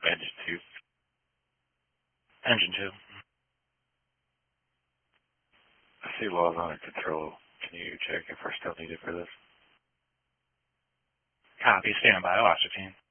Engine 2. Engine 2. I see laws under control. Can you check if we're still needed for this? Copy. Stand by. I'll watch the team.